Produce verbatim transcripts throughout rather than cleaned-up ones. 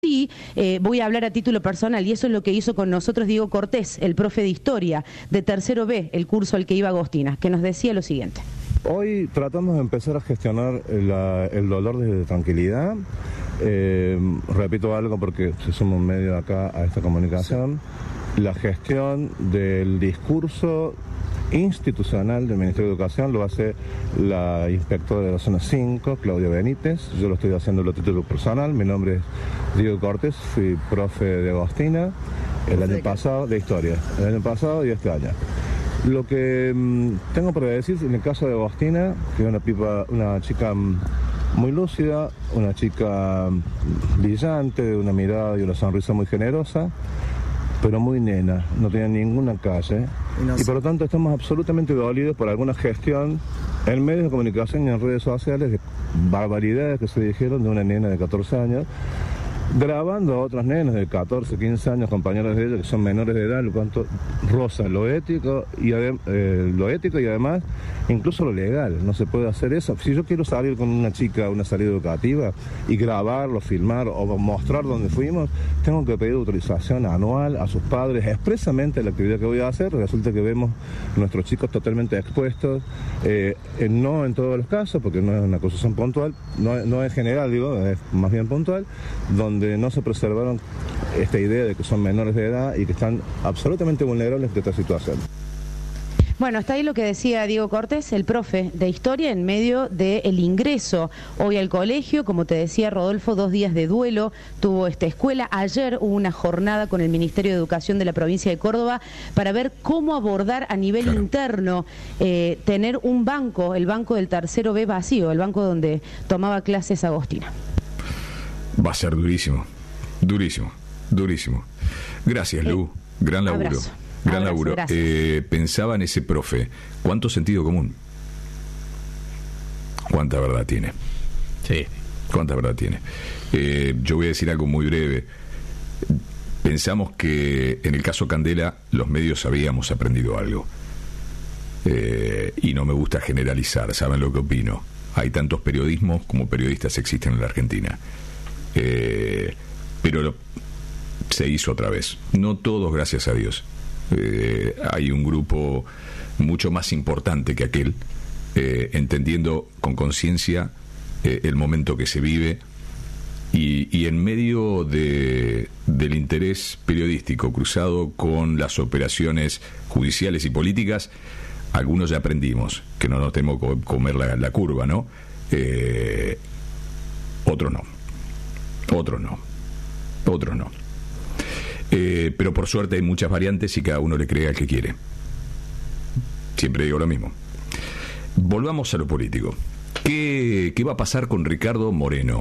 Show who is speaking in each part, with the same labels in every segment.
Speaker 1: sí eh, voy a hablar a título personal, y eso es lo que hizo con nosotros Diego Cortés, el profe de Historia de tercero B, el curso al que iba Agostina, que nos decía lo siguiente.
Speaker 2: Hoy tratamos de empezar a gestionar la, el dolor desde tranquilidad. Eh, repito algo porque se suma un medio acá a esta comunicación. La gestión del discurso institucional del Ministerio de Educación lo hace la inspectora de la zona cinco, Claudia Benítez. Yo lo estoy haciendo a título personal. Mi nombre es Diego Cortés, fui profe de Agostina el año pasado, de Historia, el año pasado y este año. Lo que mmm, tengo para decir en el caso de Agostina, que es una, pipa, una chica muy lúcida, una chica brillante, de una mirada y una sonrisa muy generosa, pero muy nena, no tenía ninguna calle, no, y por lo tanto estamos absolutamente dolidos por alguna gestión en medios de comunicación y en redes sociales de barbaridades que se dijeron de una nena de catorce años, grabando a otras nenas de catorce, quince años, compañeros de ella que son menores de edad, lo cuanto roza lo ético y eh, lo ético y además incluso lo legal. No se puede hacer eso. Si yo quiero salir con una chica a una salida educativa y grabarlo, filmar o mostrar dónde fuimos, tengo que pedir autorización anual a sus padres expresamente la actividad que voy a hacer. Resulta que vemos nuestros chicos totalmente expuestos, eh, en, no en todos los casos, porque no es una acusación puntual, no, no es general, digo, es más bien puntual, donde donde no se preservaron esta idea de que son menores de edad y que están absolutamente vulnerables ante esta situación.
Speaker 1: Bueno, está ahí lo que decía Diego Cortés, el profe de Historia, en medio del ingreso hoy al colegio. Como te decía Rodolfo, dos días de duelo tuvo esta escuela. Ayer hubo una jornada con el Ministerio de Educación de la provincia de Córdoba para ver cómo abordar a nivel claro. interno, eh, tener un banco, el banco del tercero B vacío, el banco donde tomaba clases Agostina.
Speaker 3: Va a ser durísimo, durísimo, durísimo. Gracias, Lu. Eh, Gran laburo.
Speaker 1: Abrazo.
Speaker 3: Gran
Speaker 1: abrazo,
Speaker 3: laburo. Eh, pensaba en ese profe. ¿Cuánto sentido común? ¿Cuánta verdad tiene?
Speaker 4: Sí.
Speaker 3: ¿Cuánta verdad tiene? Eh, yo voy a decir algo muy breve. Pensamos que en el caso Candela los medios habíamos aprendido algo. Eh, y no me gusta generalizar. ¿Saben lo que opino? Hay tantos periodismos como periodistas existen en la Argentina. Eh, pero lo, se hizo otra vez. No todos, gracias a Dios. Eh, hay un grupo mucho más importante que aquel, eh, entendiendo con conciencia eh, el momento que se vive y, y en medio de, del interés periodístico cruzado con las operaciones judiciales y políticas. Algunos ya aprendimos que no nos tenemos que comer la, la curva, ¿no? Eh, otros no. Otros no. Otros no. Eh, pero por suerte hay muchas variantes y cada uno le cree al que quiere. Siempre digo lo mismo. Volvamos a lo político. ¿Qué, qué va a pasar con Ricardo Moreno?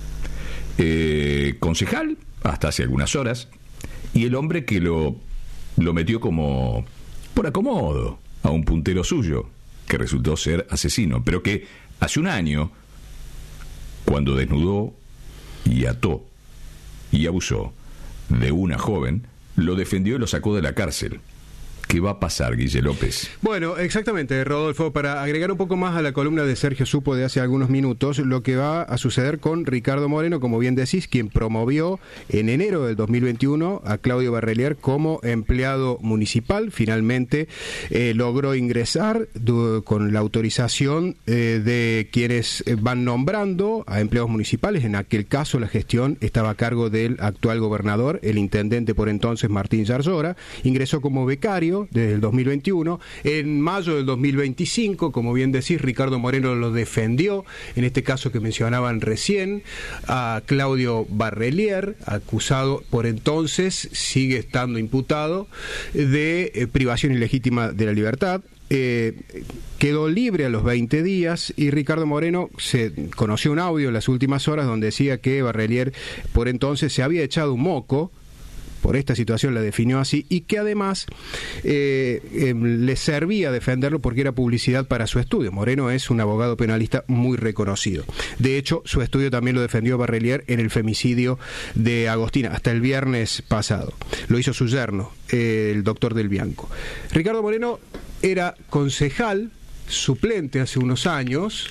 Speaker 3: Eh, concejal, hasta hace algunas horas, y el hombre que lo, lo metió como por acomodo a un puntero suyo, que resultó ser asesino, pero que hace un año, cuando desnudó y ató y abusó de una joven, lo defendió y lo sacó de la cárcel. ¿Qué va a pasar, Guille López?
Speaker 4: Bueno, exactamente, Rodolfo, para agregar un poco más a la columna de Sergio Supo de hace algunos minutos, lo que va a suceder con Ricardo Moreno, como bien decís, quien promovió en enero del dos mil veintiuno a Claudio Barrelier como empleado municipal. Finalmente eh, logró ingresar du- con la autorización eh, de quienes van nombrando a empleados municipales. En aquel caso la gestión estaba a cargo del actual gobernador, el intendente por entonces Martín Yarzora. Ingresó como becario desde el dos mil veintiuno. En mayo del dos mil veinticinco, como bien decís, Ricardo Moreno lo defendió, en este caso que mencionaban recién, a Claudio Barrelier, acusado por entonces, sigue estando imputado, de eh, privación ilegítima de la libertad. Eh, quedó libre a los veinte días y Ricardo Moreno se conoció un audio en las últimas horas donde decía que Barrelier por entonces se había echado un moco. Por esta situación la definió así, y que además eh, eh, le servía defenderlo porque era publicidad para su estudio. Moreno es un abogado penalista muy reconocido. De hecho, su estudio también lo defendió Barrelier en el femicidio de Agostina, hasta el viernes pasado. Lo hizo su yerno, eh, el doctor Del Bianco. Ricardo Moreno era concejal suplente hace unos años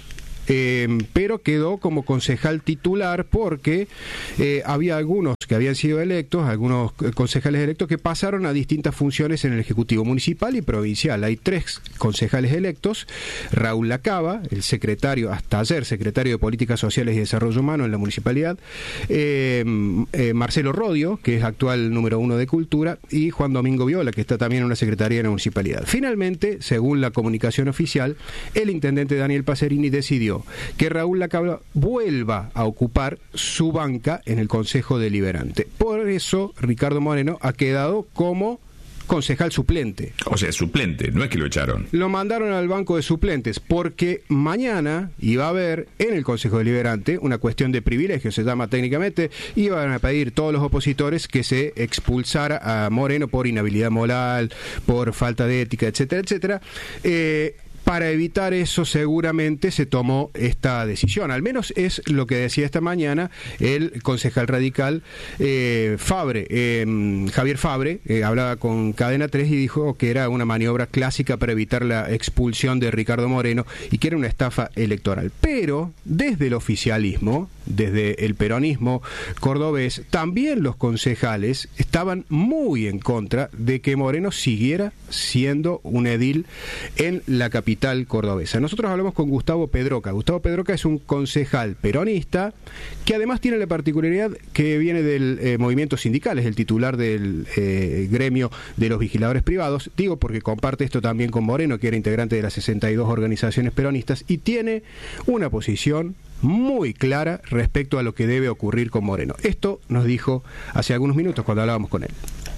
Speaker 4: eh, pero quedó como concejal titular porque eh, había algunos que habían sido electos, algunos concejales electos que pasaron a distintas funciones en el Ejecutivo Municipal y Provincial. Hay tres concejales electos: Raúl Lacaba, el secretario, hasta ayer, secretario de Políticas Sociales y Desarrollo Humano en la Municipalidad, eh, eh, Marcelo Rodio, que es actual número uno de Cultura, y Juan Domingo Viola, que está también en una secretaría de la Municipalidad. Finalmente, según la comunicación oficial, el intendente Daniel Pacerini decidió que Raúl Lacaba vuelva a ocupar su banca en el Consejo Deliberante. Por eso, Ricardo Moreno ha quedado como concejal suplente.
Speaker 3: O sea, suplente, no es que lo echaron.
Speaker 4: Lo mandaron al banco de suplentes porque mañana iba a haber en el Consejo Deliberante una cuestión de privilegio, se llama técnicamente, iban a pedir todos los opositores que se expulsara a Moreno por inhabilidad moral, por falta de ética, etcétera, etcétera. Eh, Para evitar eso, seguramente se tomó esta decisión. Al menos es lo que decía esta mañana el concejal radical eh, Fabre, eh, Javier Fabre, eh, hablaba con Cadena tres y dijo que era una maniobra clásica para evitar la expulsión de Ricardo Moreno y que era una estafa electoral. Pero desde el oficialismo, desde el peronismo cordobés, también los concejales estaban muy en contra de que Moreno siguiera siendo un edil en la capital cordobesa. Nosotros hablamos con Gustavo Pedroca. Gustavo Pedroca es un concejal peronista que además tiene la particularidad que viene del eh, movimiento sindical, es el titular del eh, gremio de los vigiladores privados. Digo porque comparte esto también con Moreno, que era integrante de las sesenta y dos organizaciones peronistas, y tiene una posición muy clara respecto a lo que debe ocurrir con Moreno. Esto nos dijo hace algunos minutos cuando hablábamos con él.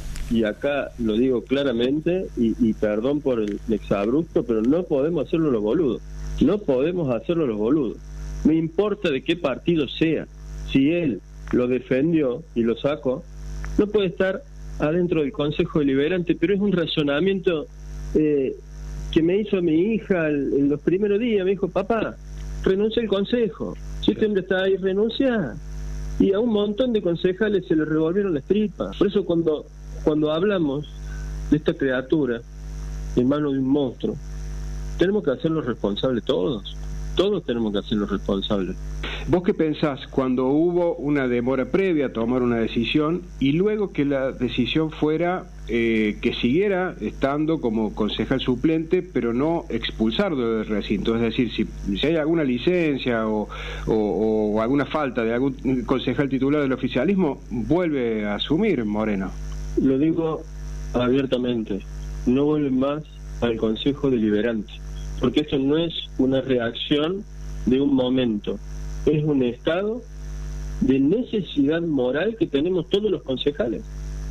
Speaker 5: Y acá lo digo claramente, y, y perdón por el exabrupto, pero no podemos hacerlo los boludos. No podemos hacerlo los boludos. No importa de qué partido sea. Si él lo defendió y lo sacó, no puede estar adentro del Consejo Deliberante, pero es un razonamiento eh, que me hizo mi hija en los primeros días. Me dijo, papá, renuncia al Consejo. Si este hombre está ahí, renuncia. Y a un montón de concejales se le revolvieron las tripas. Por eso cuando... Cuando hablamos de esta criatura en manos de un monstruo, tenemos que hacerlos responsables todos. Todos tenemos que hacerlos responsables.
Speaker 4: ¿Vos qué pensás cuando hubo una demora previa a tomar una decisión y luego que la decisión fuera eh, que siguiera estando como concejal suplente, pero no expulsarlo del recinto? Es decir, si, si hay alguna licencia o, o, o alguna falta de algún concejal titular del oficialismo, vuelve a asumir Moreno.
Speaker 5: Lo digo abiertamente, no vuelven más al Consejo Deliberante, porque esto no es una reacción de un momento, es un estado de necesidad moral que tenemos todos los concejales.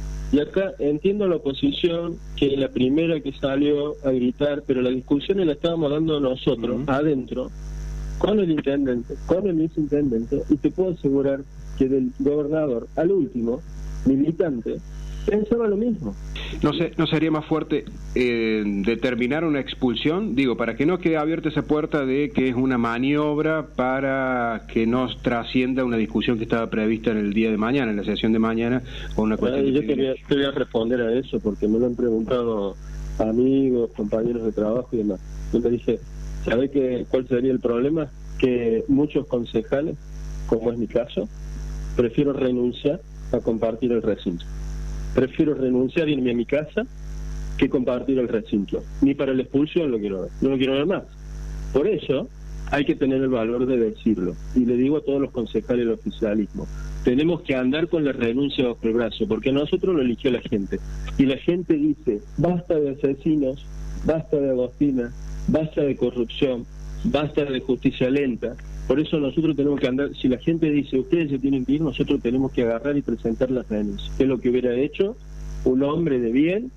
Speaker 5: Y acá entiendo a la oposición, que es la primera que salió a gritar, pero la discusión la estábamos dando nosotros, uh-huh. adentro, con el intendente, con el viceintendente, y te puedo asegurar que del gobernador al último militante pensaba lo mismo.
Speaker 4: ¿No, se, no sería más fuerte eh, determinar una expulsión? Digo, para que no quede abierta esa puerta de que es una maniobra para que no trascienda una discusión que estaba prevista en el día de mañana, en la sesión de mañana, o una cuestión.
Speaker 5: Ah, yo quería, quería responder a eso porque me lo han preguntado amigos, compañeros de trabajo y demás. Yo le dije, ¿sabe qué, cuál sería el problema? Que muchos concejales, como es mi caso, prefiero renunciar a compartir el recinto. Prefiero renunciar y irme a mi casa que compartir el recinto. Ni para la expulsión lo quiero ver, no lo quiero ver más. Por eso hay que tener el valor de decirlo. Y le digo a todos los concejales del oficialismo, tenemos que andar con la renuncia bajo el brazo, porque a nosotros lo eligió la gente. Y la gente dice, basta de asesinos, basta de Agostina, basta de corrupción, basta de justicia lenta. Por eso nosotros tenemos que andar, si la gente dice, ustedes se tienen que ir, nosotros tenemos que agarrar y presentar las renuncias. Es lo que hubiera hecho un hombre de bien.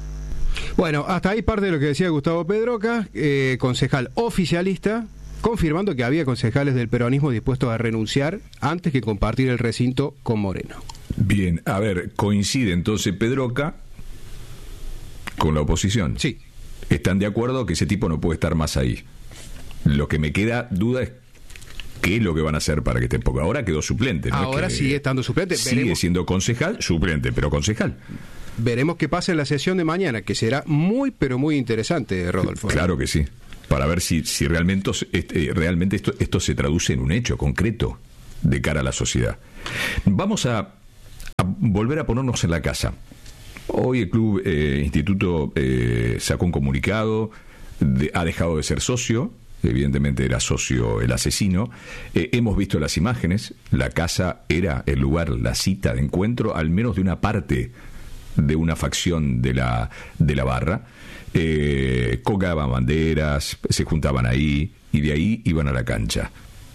Speaker 4: Bueno, hasta ahí parte de lo que decía Gustavo Pedroca, eh, concejal oficialista, confirmando que había concejales del peronismo dispuestos a renunciar antes que compartir el recinto con Moreno.
Speaker 3: Bien, a ver, coincide entonces Pedroca con la oposición.
Speaker 4: Sí.
Speaker 3: ¿Están de acuerdo que ese tipo no puede estar más ahí? Lo que me queda duda es qué es lo que van a hacer para que esté, porque ahora quedó suplente. ¿No?
Speaker 4: Ahora
Speaker 3: es que
Speaker 4: sigue estando suplente.
Speaker 3: Sigue
Speaker 4: Veremos.
Speaker 3: siendo concejal, suplente, pero concejal.
Speaker 4: Veremos qué pasa en la sesión de mañana, que será muy, pero muy interesante, Rodolfo.
Speaker 3: Claro que sí. para ver si, si realmente, este, realmente esto, esto se traduce en un hecho concreto de cara a la sociedad. Vamos a, a volver a ponernos en la casa. Hoy el Club eh, Instituto eh, sacó un comunicado, de, ha dejado de ser socio, evidentemente era socio el asesino. Eh, hemos visto las imágenes, la casa era el lugar, la cita de encuentro, al menos de una parte de una facción de la, de la barra. Eh, colgaban banderas, se juntaban ahí y de ahí iban a la cancha.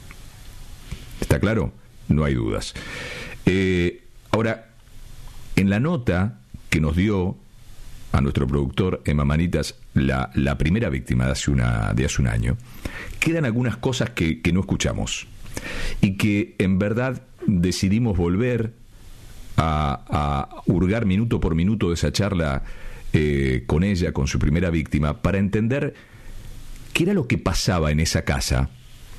Speaker 3: ¿Está claro? No hay dudas. Eh, ahora, en la nota que nos dio a nuestro productor Emma Manitas, la, la primera víctima de hace, una, de hace un año, quedan algunas cosas que, que no escuchamos y que en verdad decidimos volver a, a hurgar minuto por minuto de esa charla eh, con ella, con su primera víctima, para entender qué era lo que pasaba en esa casa.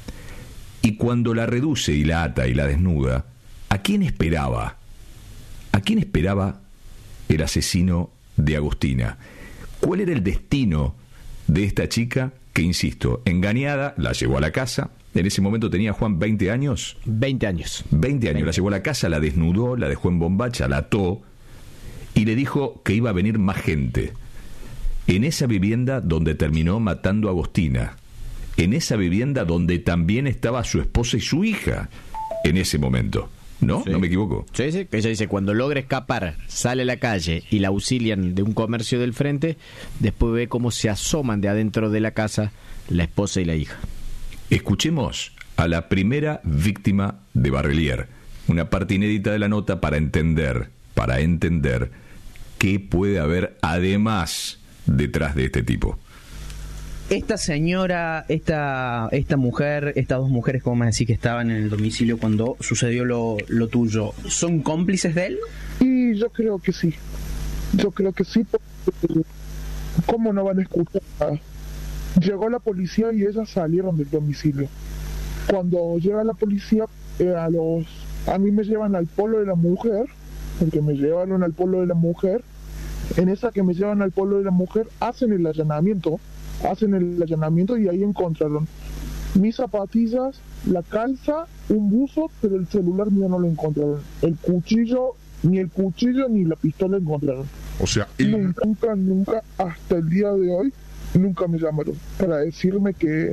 Speaker 3: Y cuando la reduce y la ata y la desnuda, ¿a quién esperaba? ¿A quién esperaba el asesino de Agustina? ¿Cuál era el destino de esta chica que, insisto, engañada, la llevó a la casa? En ese momento tenía Juan veinte años.
Speaker 6: veinte años.
Speaker 3: veinte años. La llevó a la casa, la desnudó, la dejó en bombacha, la ató y le dijo que iba a venir más gente. En esa vivienda donde terminó matando a Agustina. En esa vivienda donde también estaba su esposa y su hija en ese momento. ¿No?
Speaker 6: Sí.
Speaker 3: ¿No me equivoco?
Speaker 6: Sí, sí, que ella dice, cuando logra escapar, sale a la calle y la auxilian de un comercio del frente, después ve cómo se asoman de adentro de la casa la esposa y la hija.
Speaker 3: Escuchemos a la primera víctima de Barrelier, una parte inédita de la nota para entender, para entender qué puede haber además detrás de este tipo.
Speaker 7: Esta señora, esta esta mujer, estas dos mujeres, como me decís, que estaban en el domicilio cuando sucedió lo, lo tuyo, ¿son cómplices de él?
Speaker 8: Y yo creo que sí. Yo creo que sí, porque ¿cómo no van a escuchar? Llegó la policía y ellas salieron del domicilio. Cuando llega la policía, eh, a los a mí me llevan al polo de la mujer, porque me llevaron al polo de la mujer. En esa que me llevan al polo de la mujer, hacen el allanamiento. Hacen el allanamiento y ahí encontraron mis zapatillas, la calza, un buzo, pero el celular mío no lo encontraron. El cuchillo, ni el cuchillo ni la pistola encontraron.
Speaker 9: O sea, él...
Speaker 8: nunca, nunca, nunca, hasta el día de hoy, nunca me llamaron para decirme que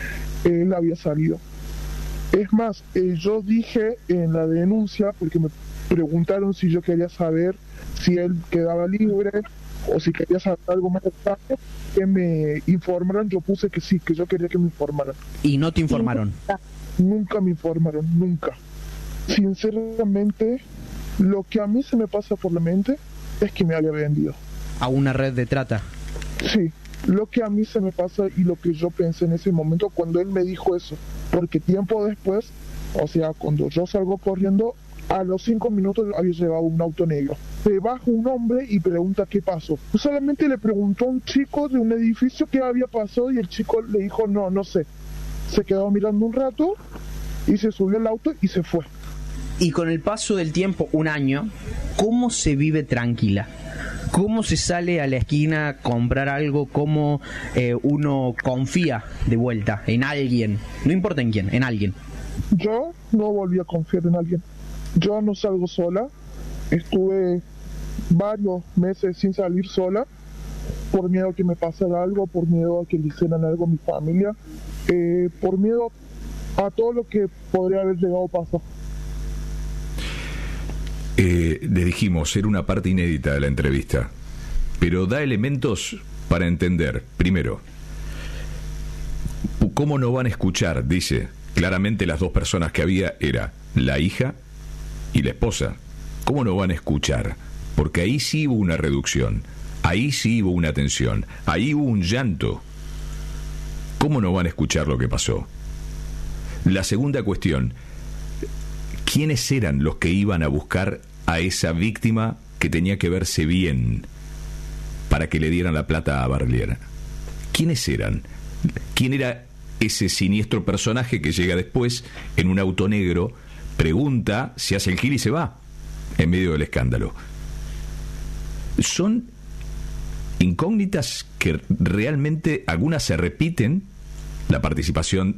Speaker 8: él había salido. Es más, eh, yo dije en la denuncia, porque me preguntaron si yo quería saber si él quedaba libre o si quería saber algo más exacto, que me informaran. Yo puse que sí, que yo quería que me informaran.
Speaker 7: ¿Y no te informaron?
Speaker 8: Nunca, nunca me informaron, nunca. Sinceramente, lo que a mí se me pasa por la mente es que me haya vendido.
Speaker 7: ¿A una red de trata?
Speaker 8: Sí, lo que a mí se me pasa y lo que yo pensé en ese momento cuando él me dijo eso. Porque tiempo después, o sea, cuando yo salgo corriendo, a los cinco minutos había llevado un auto negro. Se baja un hombre y pregunta qué pasó. Solamente le preguntó a un chico de un edificio qué había pasado y el chico le dijo no, no sé. Se quedó mirando un rato y se subió al auto y se fue.
Speaker 7: Y con el paso del tiempo, un año, ¿cómo se vive tranquila? ¿Cómo se sale a la esquina a comprar algo? ¿Cómo eh, uno confía de vuelta en alguien? No importa en quién, en alguien.
Speaker 8: Yo no volví a confiar en alguien. Yo no salgo sola. Estuve varios meses sin salir sola por miedo a que me pasara algo, por miedo a que le hicieran algo a mi familia, eh, por miedo a todo lo que podría haber llegado a pasar.
Speaker 3: Eh, le dijimos, era una parte inédita de la entrevista, pero da elementos para entender. Primero, ¿cómo no van a escuchar? Dice, claramente las dos personas que había era la hija y la esposa. ¿Cómo no van a escuchar? Porque ahí sí hubo una reducción, ahí sí hubo una tensión, ahí hubo un llanto. ¿Cómo no van a escuchar lo que pasó? La segunda cuestión, ¿quiénes eran los que iban a buscar a esa víctima que tenía que verse bien para que le dieran la plata a Barrelier? ¿Quiénes eran? ¿Quién era ese siniestro personaje que llega después en un auto negro, pregunta, se hace el gil y se va en medio del escándalo? Son incógnitas que realmente algunas se repiten, la participación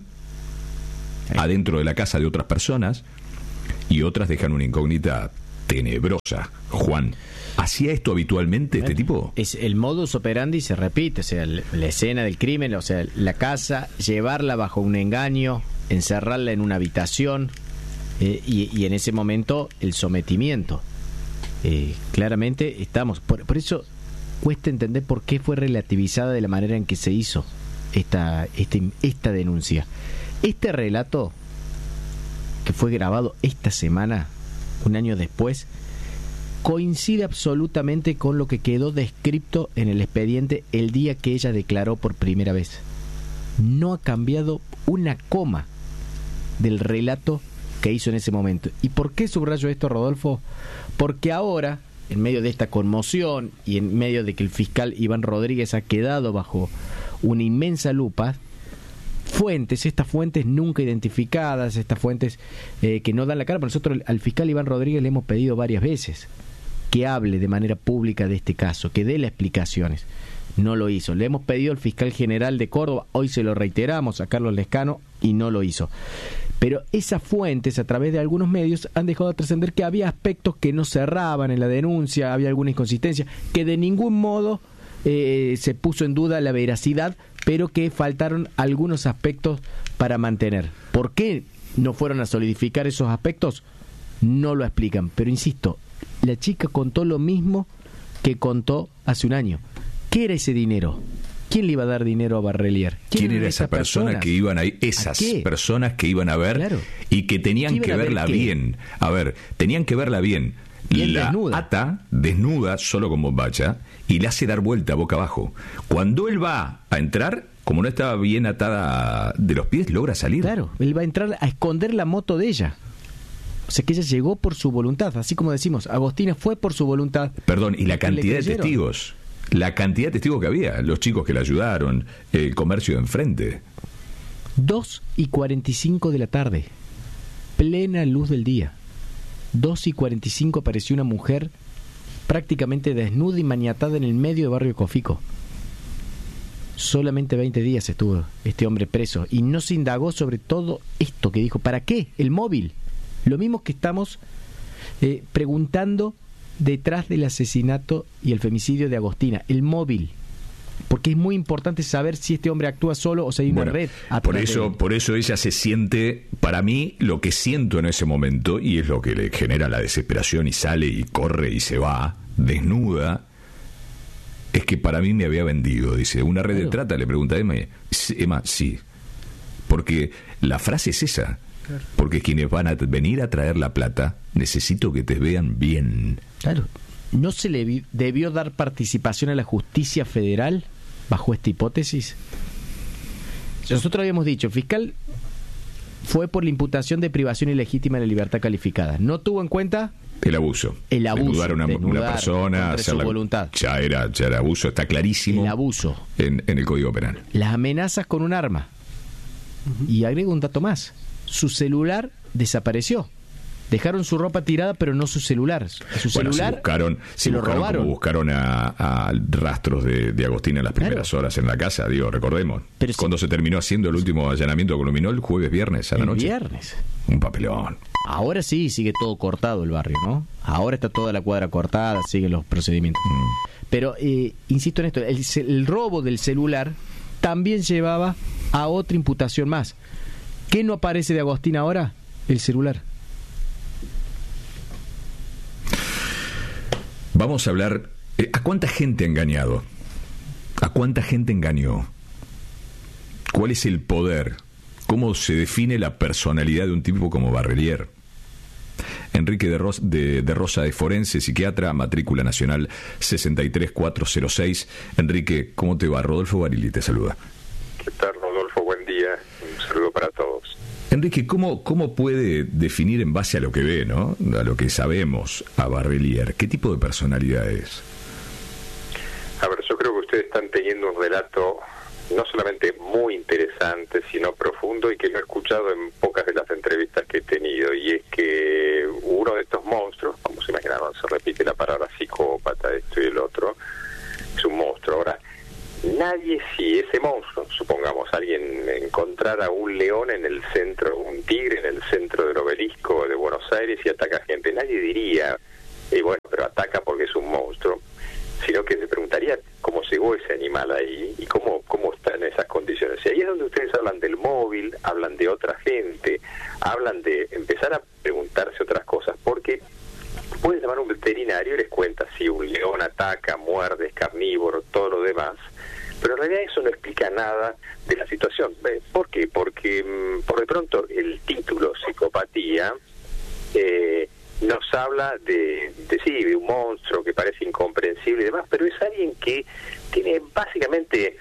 Speaker 3: adentro de la casa de otras personas, y otras dejan una incógnita tenebrosa. Juan, ¿hacía esto habitualmente este tipo?
Speaker 6: Es el modus operandi se repite, o sea, la escena del crimen, o sea, la casa, llevarla bajo un engaño, encerrarla en una habitación, eh, y, y en ese momento el sometimiento. Eh, claramente estamos, por, por eso cuesta entender por qué fue relativizada de la manera en que se hizo esta, esta, esta denuncia. Este relato, que fue grabado esta semana, un año después, coincide absolutamente con lo que quedó descrito en el expediente el día que ella declaró por primera vez. No ha cambiado una coma del relato que hizo en ese momento. ¿Y por qué subrayo esto, Rodolfo? Porque ahora, en medio de esta conmoción y en medio de que el fiscal Iván Rodríguez ha quedado bajo una inmensa lupa, fuentes, estas fuentes nunca identificadas, estas fuentes eh, que no dan la cara, pero nosotros al fiscal Iván Rodríguez le hemos pedido varias veces que hable de manera pública de este caso, que dé las explicaciones. No lo hizo. Le hemos pedido al fiscal general de Córdoba, hoy se lo reiteramos a Carlos Lescano, y no lo hizo. Pero esas fuentes, a través de algunos medios, han dejado de trascender que había aspectos que no cerraban en la denuncia, había alguna inconsistencia, que de ningún modo eh, se puso en duda la veracidad, pero que faltaron algunos aspectos para mantener. ¿Por qué no fueron a solidificar esos aspectos? No lo explican. Pero insisto, la chica contó lo mismo que contó hace un año. ¿Qué era ese dinero? ¿Quién le iba a dar dinero a Barrelier?
Speaker 3: ¿Quién, ¿Quién era esa persona personas? que iban ahí? Esas personas que iban a ver, claro, y que tenían que verla ver bien. A ver, tenían que verla bien. bien la desnuda. ata desnuda, solo con bombacha, y le hace dar vuelta boca abajo. Cuando él va a entrar, como no estaba bien atada de los pies, logra salir.
Speaker 6: Claro, él va a entrar a esconder la moto de ella. O sea que ella llegó por su voluntad, así como decimos, Agostina fue por su voluntad.
Speaker 3: Perdón, y la cantidad de testigos, la cantidad de testigos que había, los chicos que la ayudaron, el comercio de enfrente.
Speaker 6: dos y cuarenta y cinco de la tarde, plena luz del día. dos y cuarenta y cinco apareció una mujer prácticamente desnuda y maniatada en el medio de Barrio Cofico. Solamente veinte días estuvo este hombre preso y no se indagó sobre todo esto que dijo. ¿Para qué? El móvil. Lo mismo que estamos eh, preguntando detrás del asesinato y el femicidio de Agostina. El móvil. Porque es muy importante saber si este hombre actúa solo o si hay una bueno, red.
Speaker 3: Por eso, por eso ella se siente, para mí, lo que siento en ese momento, y es lo que le genera la desesperación y sale y corre y se va, desnuda, es que para mí me había vendido. Dice, ¿una red claro. de trata? Le pregunta a Emma. Emma, sí. Porque la frase es esa. Claro. Porque quienes van a venir a traer la plata, necesito que te vean bien.
Speaker 6: Claro. ¿No se le vi- debió dar participación a la justicia federal bajo esta hipótesis? Nosotros habíamos dicho, el fiscal fue por la imputación de privación ilegítima de la libertad calificada. No tuvo en cuenta
Speaker 3: el abuso.
Speaker 6: El abuso.
Speaker 3: Desnudar a una,
Speaker 6: desnudar
Speaker 3: una persona, hacer la
Speaker 6: voluntad.
Speaker 3: Ya era, ya era abuso, está clarísimo.
Speaker 6: El abuso.
Speaker 3: En, en el Código Penal.
Speaker 6: Las amenazas con un arma. Uh-huh. Y agrego un dato más. Su celular desapareció. Dejaron su ropa tirada, pero no su celular. Su
Speaker 3: bueno,
Speaker 6: celular
Speaker 3: si buscaron,
Speaker 6: se
Speaker 3: si
Speaker 6: lo
Speaker 3: buscaron
Speaker 6: robaron.
Speaker 3: Como buscaron a, a rastros de, de Agostina en las primeras claro. horas en la casa, digo, recordemos. Pero cuando si, se terminó haciendo el último allanamiento con Luminol, jueves, viernes a la
Speaker 6: el
Speaker 3: noche.
Speaker 6: viernes.
Speaker 3: Un papelón.
Speaker 6: Ahora sí sigue todo cortado el barrio, ¿no? Ahora está toda la cuadra cortada, siguen los procedimientos. Mm. Pero, eh, insisto en esto, el, el robo del celular también llevaba a otra imputación más. ¿Qué no aparece de Agostina ahora? El celular.
Speaker 3: Vamos a hablar, eh, ¿a cuánta gente ha engañado? ¿A cuánta gente engañó? ¿Cuál es el poder? ¿Cómo se define la personalidad de un tipo como Barrelier? Enrique de, Ros- de, de Rosa es forense, psiquiatra, matrícula nacional sesenta y tres mil cuatrocientos seis. Enrique, ¿cómo te va? Rodolfo Barili te saluda.
Speaker 9: ¿Qué tal, Rodolfo? Buen día. Un saludo para todos.
Speaker 3: Enrique, ¿cómo, ¿cómo puede definir en base a lo que ve, ¿no? A lo que sabemos, a Barrelier? ¿Qué tipo de personalidad es?
Speaker 9: A ver, yo creo que ustedes están teniendo un relato no solamente muy interesante, sino profundo y que lo he escuchado en pocas de las entrevistas que he tenido. Y es que uno de estos monstruos, como se imaginaban, se repite la palabra psicópata, esto y el otro, es un monstruo. nadie, si ese monstruo, supongamos, alguien encontrara un león en el centro, un tigre en el centro del obelisco de Buenos Aires y ataca gente, nadie diría, y bueno, pero ataca porque es un monstruo, sino que se preguntaría cómo llegó ese animal ahí y cómo, cómo está en esas condiciones. Y ahí es donde ustedes hablan del móvil, hablan de otra gente, hablan de empezar a preguntarse otras cosas, porque pueden llamar a un veterinario y les cuenta si un león ataca, muerde, es carnívoro, todo lo demás, pero en realidad eso no explica nada de la situación. ¿Por qué? Porque por de pronto el título psicopatía eh, nos habla de, de sí, de un monstruo que parece incomprensible y demás, pero es alguien que tiene básicamente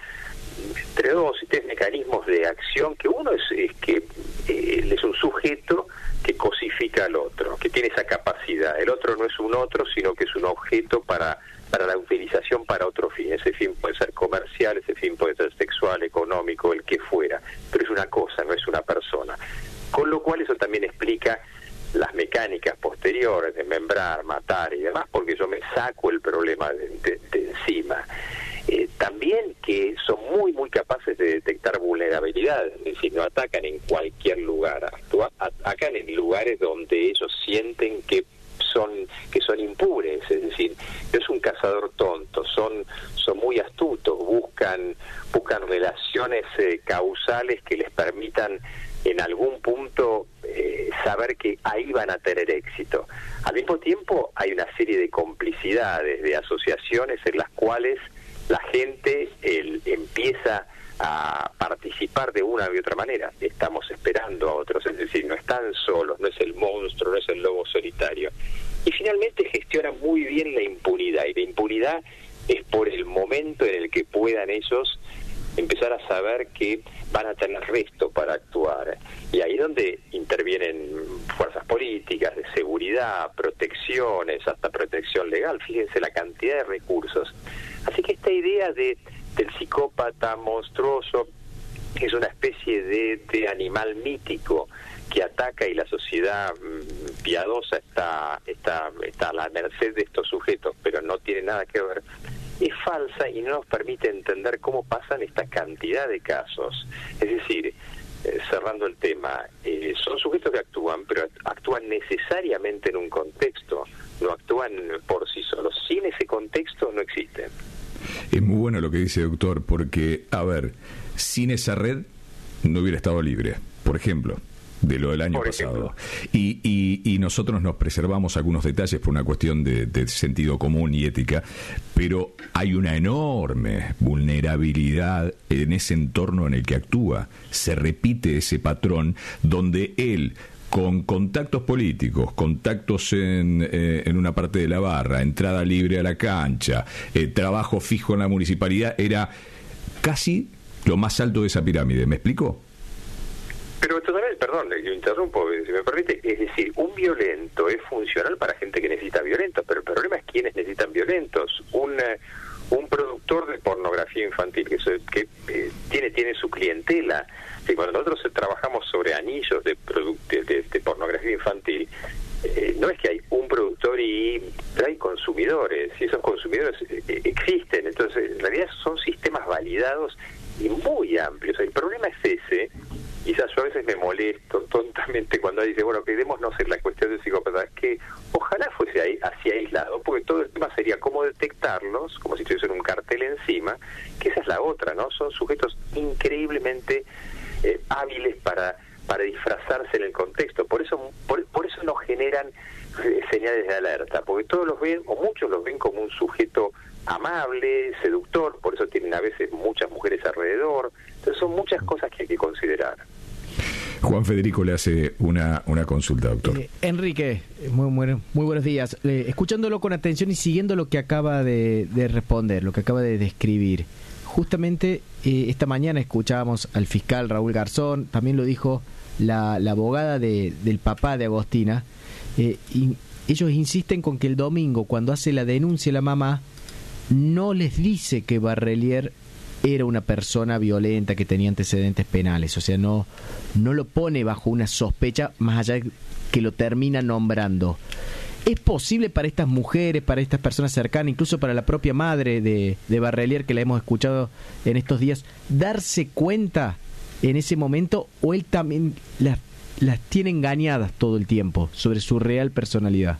Speaker 9: entre dos y tres mecanismos de acción, que uno es, es que eh, él es un sujeto que cosifica al otro, que tiene esa capacidad. El otro no es un otro, sino que es un objeto para, para la utilización para otro fin. Ese fin puede ser comercial, ese fin puede ser sexual, económico, el que fuera, pero es una cosa, no es una persona. Con lo cual eso también explica las mecánicas posteriores de membrar, matar y demás, porque yo me saco el problema de, de, de encima. Eh, también que son muy muy capaces de detectar vulnerabilidades, es decir, no atacan en cualquier lugar, actúan, atacan en lugares donde ellos sienten que son que son impures, es decir, no es un cazador tonto, son son muy astutos, buscan buscan relaciones eh, causales que les permitan en algún punto eh, saber que ahí van a tener éxito. Al mismo tiempo hay una serie de complicidades, de asociaciones en las cuales la gente el, empieza a participar de una u otra manera. Estamos esperando a otros, es decir, no están solos, no es el monstruo, no es el lobo solitario. Y finalmente gestionan muy bien la impunidad, y la impunidad es por el momento en el que puedan ellos empezar a saber que van a tener resto para actuar. Y ahí es donde intervienen fuerzas políticas, de seguridad, protecciones, hasta protección legal. Fíjense la cantidad de recursos. Así que esta idea de del psicópata monstruoso es una especie de, de animal mítico que ataca, y la sociedad mmm, piadosa está, está, está a la merced de estos sujetos, pero no tiene nada que ver, es falsa y no nos permite entender cómo pasan esta cantidad de casos. Es decir, eh, cerrando el tema, eh, son sujetos que actúan, pero actúan necesariamente en un contexto, no actúan por sí solos. Sin ese contexto no existen.
Speaker 3: Es muy bueno lo que dice, doctor, porque, a ver, sin esa red no hubiera estado libre, por ejemplo, de lo del año por pasado. Y, y, y nosotros nos preservamos algunos detalles por una cuestión de, de sentido común y ética, pero hay una enorme vulnerabilidad en ese entorno en el que actúa. Se repite ese patrón donde él, con contactos políticos, contactos en, eh, en una parte de la barra, entrada libre a la cancha, eh, trabajo fijo en la municipalidad, era casi lo más alto de esa pirámide. ¿Me explico?
Speaker 9: Pero totalmente, perdón, yo interrumpo, si me permite, es decir, un violento es funcional para gente que necesita violentos, pero el problema es quiénes necesitan violentos. Un, un productor de pornografía infantil que, se, que eh, tiene tiene su clientela. Que cuando nosotros trabajamos sobre anillos de, de, de, de pornografía infantil, eh, no es que hay un productor y hay consumidores, y esos consumidores eh, existen. Entonces, en realidad son sistemas validados y muy amplios. El problema es ese. Quizás yo a veces me molesto tontamente cuando dice, bueno, quedémonos en la cuestión del psicópata, que ojalá fuese ahí, así aislado, porque todo el tema sería cómo detectarlos, como si tuviesen un cartel encima, que esa es la otra, ¿no? Son sujetos increíblemente eh, hábiles para para disfrazarse en el contexto, por eso por, por eso no generan eh, señales de alerta, porque todos los ven, o muchos los ven como un sujeto amable, seductor, por eso tienen a veces muchas mujeres alrededor. Entonces son muchas cosas que hay que considerar.
Speaker 3: Juan Federico le hace una, una consulta, doctor.
Speaker 6: Eh, Enrique, muy, muy, muy buenos días. Eh, escuchándolo con atención y siguiendo lo que acaba de, de responder, lo que acaba de describir. Justamente eh, esta mañana escuchábamos al fiscal Raúl Garzón, también lo dijo la, la abogada de, del papá de Agostina. Eh, y ellos insisten con que el domingo, cuando hace la denuncia la mamá, no les dice que Barrelier era una persona violenta que tenía antecedentes penales, o sea, no, no lo pone bajo una sospecha, más allá de que lo termina nombrando. ¿Es posible para estas mujeres, para estas personas cercanas, incluso para la propia madre de, de Barrelier, que la hemos escuchado en estos días, darse cuenta en ese momento, o él también las, las tiene engañadas todo el tiempo sobre su real personalidad?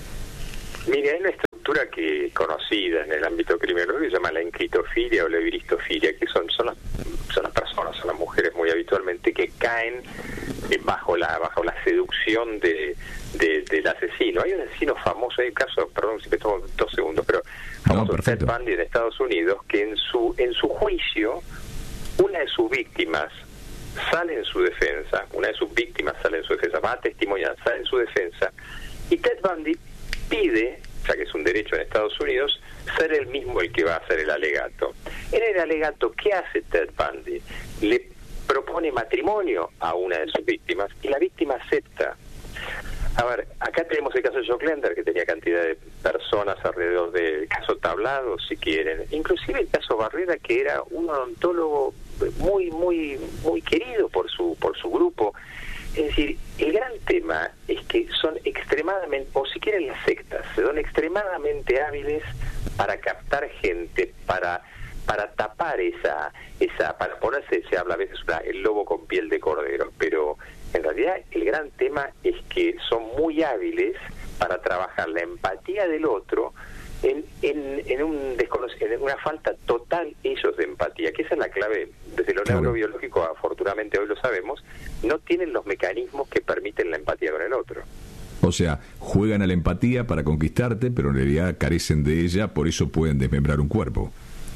Speaker 9: Mira, hay una estructura que conocida en el ámbito criminológico que se llama la encritofilia o la viristofilia, que son son las, son las personas, son las mujeres muy habitualmente que caen eh, bajo la bajo la seducción de, de del asesino. Hay un asesino famoso, hay un caso, perdón si me tomo dos segundos, pero famoso,
Speaker 3: no,
Speaker 9: Ted Bundy en Estados Unidos, que en su en su juicio una de sus víctimas sale en su defensa, una de sus víctimas sale en su defensa, va a testimoniar, sale en su defensa, y Ted Bundy pide, ya que es un derecho en Estados Unidos, ser el mismo el que va a hacer el alegato. En el alegato, ¿qué hace Ted Bundy? Le propone matrimonio a una de sus víctimas y la víctima acepta. A ver, acá tenemos el caso de Jock Lender, que tenía cantidad de personas alrededor del caso Tablado, si quieren. Inclusive el caso Barrera, que era un odontólogo muy, muy, muy querido por su, por su grupo. Es decir, el gran tema es que son extremadamente, o si quieren las sectas, son extremadamente hábiles para captar gente, para para tapar esa, esa para ponerse, se habla a veces una, el lobo con piel de cordero, pero en realidad el gran tema es que son muy hábiles para trabajar la empatía del otro en, en, en, un desconoc- en una falta total ellos de empatía, que esa es la clave. Desde lo
Speaker 3: claro.
Speaker 9: neurobiológico, afortunadamente hoy lo sabemos, no tienen los mecanismos que permiten la empatía con el otro.
Speaker 3: O sea, juegan a la empatía para conquistarte, pero en realidad carecen de ella, por eso pueden desmembrar un cuerpo.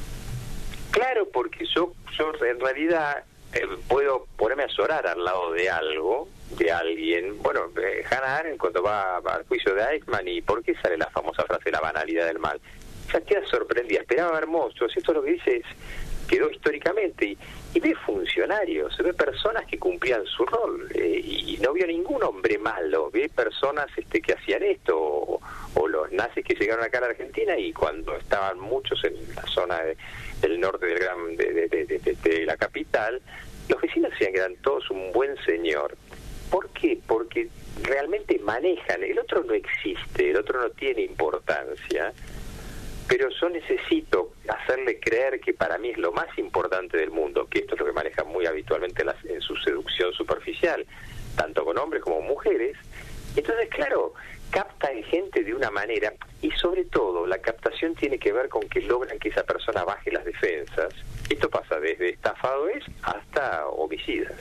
Speaker 9: Claro, porque yo, yo en realidad eh, puedo ponerme a llorar al lado de algo, de alguien. Bueno, eh, Hannah Arendt cuando va, va al juicio de Eichmann, ¿y por qué sale la famosa frase, la banalidad del mal? Ya queda sorprendida, esperaba ver monstruos, esto lo que dice es, quedó históricamente, y, y ve funcionarios, ve personas que cumplían su rol, eh, y no vio ningún hombre malo, ve personas este, que hacían esto, o, o los nazis que llegaron acá a la Argentina, y cuando estaban muchos en la zona de, del norte del gran, de, de, de, de, de, de la capital, los vecinos decían que eran todos un buen señor. ¿Por qué? Porque realmente manejan, el otro no existe, el otro no tiene importancia, pero yo necesito hacerle creer que para mí es lo más importante del mundo, que esto es lo que manejan muy habitualmente en, la, en su seducción superficial, tanto con hombres como mujeres. Entonces, claro, captan gente de una manera, y sobre todo la captación tiene que ver con que logran que esa persona baje las defensas. Esto pasa desde estafadores hasta homicidas.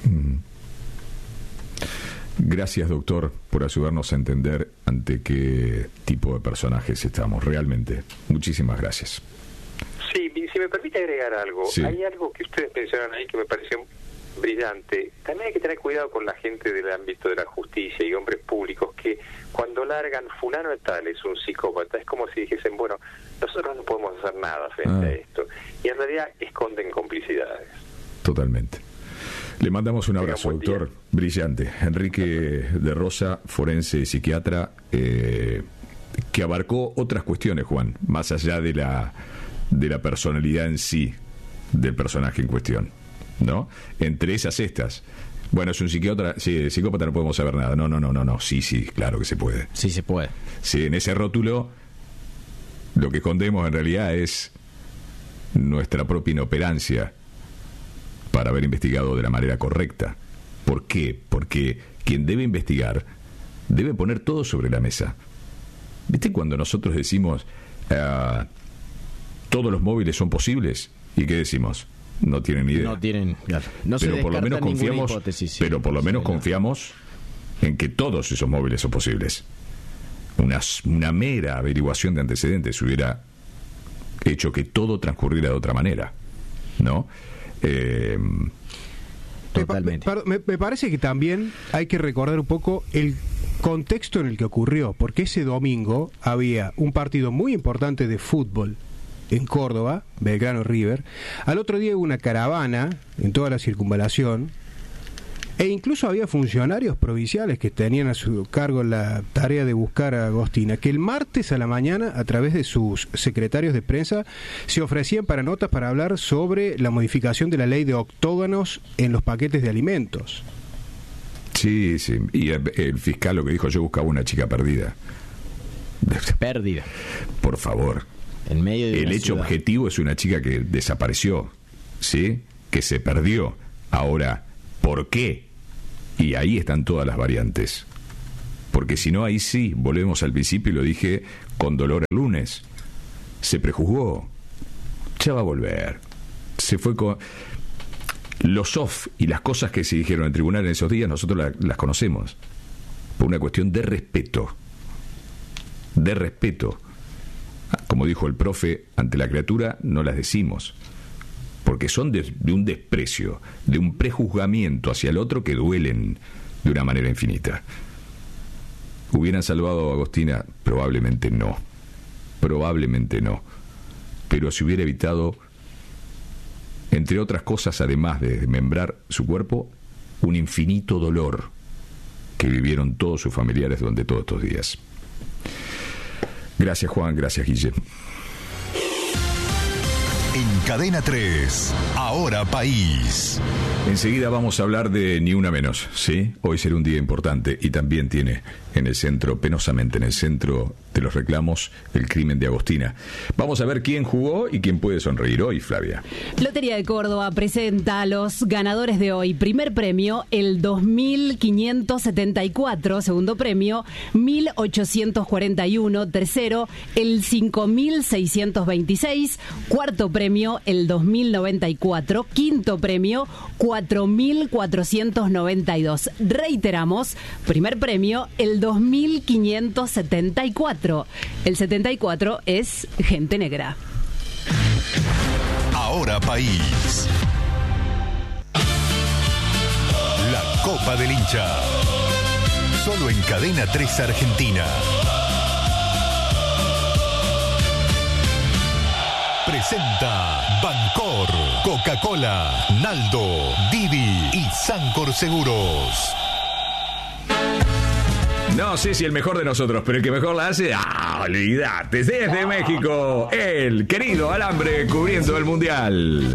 Speaker 3: Gracias, doctor, por ayudarnos a entender ante qué tipo de personajes estamos. Realmente, muchísimas gracias.
Speaker 9: Sí, si me permite agregar algo,
Speaker 3: sí.
Speaker 9: Hay algo que ustedes mencionan ahí que me pareció brillante. También hay que tener cuidado con la gente del ámbito de la justicia y hombres públicos que cuando largan fulano de tal es un psicópata, es como si dijesen, bueno, nosotros no podemos hacer nada frente
Speaker 3: ah.
Speaker 9: a esto, y en realidad esconden complicidades.
Speaker 3: Totalmente. Le mandamos un abrazo, doctor. Brillante. Enrique de Rosa, forense y psiquiatra, eh, que abarcó otras cuestiones, Juan, más allá de la de la personalidad en sí del personaje en cuestión, ¿no? Entre esas estas. Bueno, es un psiquiatra, sí, psicópata no podemos saber nada. No, no, no, no, no. Sí, sí, claro que se puede.
Speaker 6: Sí se puede.
Speaker 3: Sí, en ese rótulo lo que escondemos en realidad es nuestra propia inoperancia para haber investigado de la manera correcta. ¿Por qué? Porque quien debe investigar debe poner todo sobre la mesa. ¿Viste cuando nosotros decimos uh, todos los móviles son posibles? ¿Y qué decimos? No tienen ni idea.
Speaker 6: No tienen, claro. No
Speaker 3: pero
Speaker 6: se
Speaker 3: por lo menos confiamos,
Speaker 6: hipótesis, sí.
Speaker 3: pero por lo menos
Speaker 6: sí,
Speaker 3: confiamos en que todos esos móviles son posibles. Una, una mera averiguación de antecedentes hubiera hecho que todo transcurriera de otra manera, ¿no? Eh,
Speaker 6: Totalmente.
Speaker 4: Me, me, me parece que también hay que recordar un poco el contexto en el que ocurrió, porque ese domingo había un partido muy importante de fútbol en Córdoba, Belgrano River. Al otro día hubo una caravana en toda la circunvalación, e incluso había funcionarios provinciales que tenían a su cargo la tarea de buscar a Agostina, que el martes a la mañana, a través de sus secretarios de prensa, se ofrecían para notas para hablar sobre la modificación de la ley de octógonos en los paquetes de alimentos.
Speaker 3: Sí, sí. Y el, el fiscal lo que dijo, yo buscaba una chica perdida.
Speaker 6: Pérdida.
Speaker 3: Por favor.
Speaker 6: En medio de
Speaker 3: El hecho
Speaker 6: ciudad.
Speaker 3: objetivo es una chica que desapareció, ¿sí? Que se perdió. Ahora, ¿por qué? Y ahí están todas las variantes. Porque si no, ahí sí, volvemos al principio y lo dije con dolor el lunes. Se prejuzgó. Ya va a volver. Se fue con... Los off y las cosas que se dijeron en el tribunal en esos días, nosotros la, las conocemos. Por una cuestión de respeto. De respeto. Como dijo el profe, ante la criatura no las decimos. Porque son de, de un desprecio, de un prejuzgamiento hacia el otro que duelen de una manera infinita. ¿Hubieran salvado a Agostina? Probablemente no. Probablemente no. Pero se hubiera evitado, entre otras cosas, además de desmembrar su cuerpo, un infinito dolor que vivieron todos sus familiares durante todos estos días. Gracias, Juan. Gracias, Guille.
Speaker 10: En Cadena tres, Ahora País.
Speaker 3: Enseguida vamos a hablar de Ni Una Menos, ¿sí? Hoy será un día importante y también tiene en el centro, penosamente en el centro de los reclamos, el crimen de Agostina. Vamos a ver quién jugó y quién puede sonreír hoy, Flavia.
Speaker 11: Lotería de Córdoba presenta a los ganadores de hoy. Primer premio, el dos mil quinientos setenta y cuatro. Segundo premio, mil ochocientos cuarenta y uno. Tercero, el cinco mil seiscientos veintiséis. Cuarto premio, el dos mil noventa y cuatro. Quinto premio, cuatro mil cuatrocientos noventa y dos. Reiteramos, primer premio, el dos mil quinientos setenta y cuatro. El setenta y cuatro es gente negra.
Speaker 10: Ahora País. La Copa del Hincha. Solo en Cadena tres Argentina. Presenta Bancor, Coca-Cola, Naldo, Didi y Sancor Seguros.
Speaker 3: No sé si el mejor de nosotros, pero el que mejor la hace, ¡ah, olvidate! Desde México, el querido Alambre cubriendo el Mundial.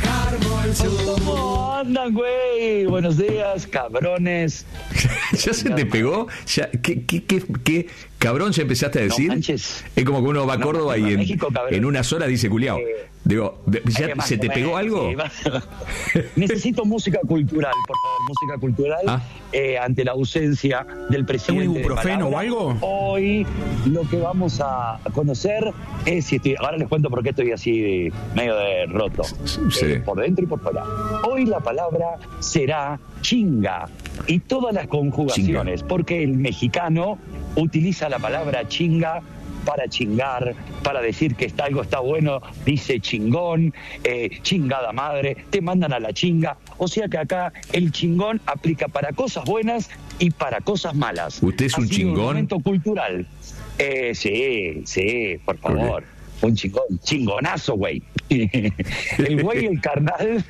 Speaker 12: ¿Cómo andan, güey? Buenos días, cabrones.
Speaker 3: ¿Ya se te pegó? ¿Ya, qué, qué, qué, qué cabrón ya empezaste a decir?
Speaker 12: No,
Speaker 3: es como que uno va a
Speaker 12: no,
Speaker 3: Córdoba y en,
Speaker 12: México,
Speaker 3: en unas horas dice culiao. Eh, Digo, ¿ya se te pegó algo?
Speaker 12: Sí, necesito música cultural, por favor, música cultural, ah. eh, ante la ausencia del presidente.
Speaker 13: ¿Un ibuprofeno o algo?
Speaker 12: Hoy lo que vamos a conocer es, si estoy, ahora les cuento por qué estoy así medio de roto,
Speaker 3: sí.
Speaker 12: eh, por dentro y por fuera. Hoy la palabra será chinga y todas las conjugaciones, chinga. Porque el mexicano utiliza la palabra chinga para chingar, para decir que está, algo está bueno, dice chingón, eh, chingada madre, te mandan a la chinga. O sea que acá el chingón aplica para cosas buenas y para cosas malas.
Speaker 3: ¿Usted es un chingón?
Speaker 12: Un momento cultural. Eh, sí, sí, por favor. Okay. Un chingón, chingonazo, güey. El güey, el carnal.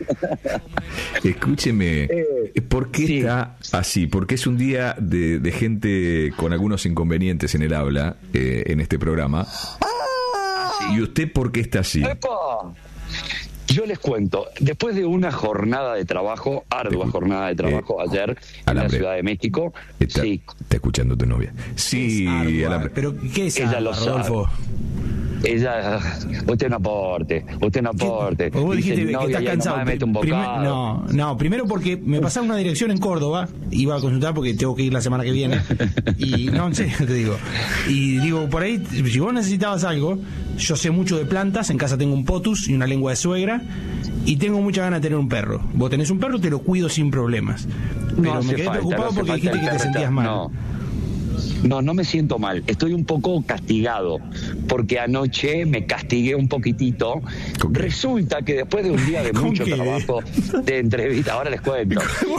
Speaker 3: Escúcheme, eh, ¿por qué sí. está así? Porque es un día de, de gente con algunos inconvenientes en el habla, eh, en este programa. Ah, sí. ¿Y usted por qué está así?
Speaker 12: ¡Epa! Yo les cuento, después de una jornada de trabajo, ardua jornada de trabajo eh, ayer en Alambre. La Ciudad de México,
Speaker 3: está,
Speaker 12: sí.
Speaker 3: Está escuchando tu novia. Sí,
Speaker 13: Alambre. ¿Pero qué es
Speaker 12: ella
Speaker 13: ardua,
Speaker 12: lo
Speaker 13: Rodolfo?
Speaker 12: Ella, usted no aporte, usted no aporte.
Speaker 13: Vos dijiste
Speaker 12: Dice,
Speaker 13: que
Speaker 12: no,
Speaker 13: estás cansado.
Speaker 12: Me mete un
Speaker 13: Primer, no, no, primero porque me pasaron una dirección en Córdoba, iba a consultar porque tengo que ir la semana que viene. Y no, en serio te digo. Y digo, por ahí, si vos necesitabas algo, yo sé mucho de plantas, en casa tengo un potus y una lengua de suegra, y tengo mucha ganas de tener un perro. Vos tenés un perro, te lo cuido sin problemas. Pero
Speaker 12: no
Speaker 13: me quedé
Speaker 12: falta,
Speaker 13: preocupado
Speaker 12: no
Speaker 13: porque dijiste que te sentías mal.
Speaker 12: No. No, no me siento mal. Estoy un poco castigado porque anoche me castigué un poquitito. Resulta que después de un día de mucho trabajo, de entrevista, ahora les cuento.